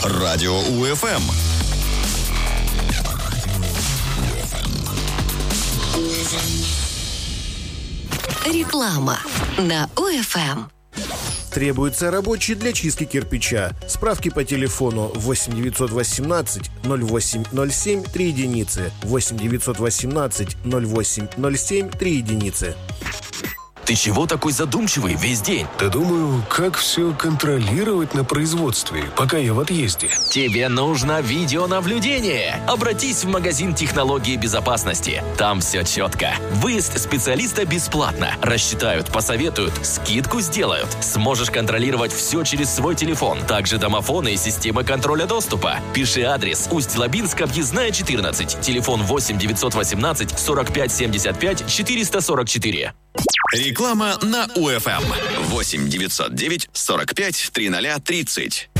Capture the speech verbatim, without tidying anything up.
Радио УФМ. Реклама на УФМ. Требуется рабочий для чистки кирпича. Справки по телефону восемь девятьсот восемнадцать ноль восемь ноль семь три единицы. восемь девятьсот восемнадцать ноль восемь ноль семь три единицы. Ты чего такой задумчивый весь день? Да думаю, как все контролировать на производстве, пока я в отъезде. Тебе нужно видеонаблюдение. Обратись в магазин технологии безопасности. Там все четко. Выезд специалиста бесплатно. Рассчитают, посоветуют, скидку сделают. Сможешь контролировать все через свой телефон. Также домофоны и системы контроля доступа. Пиши адрес: Усть-Лабинск, объездная четырнадцать. Телефон восемь девятьсот восемнадцать сорок пять семьдесят пять четыреста сорок четыре. Реклама на УФМ. восемь девятьсот девять сорок пять тридцать тридцать.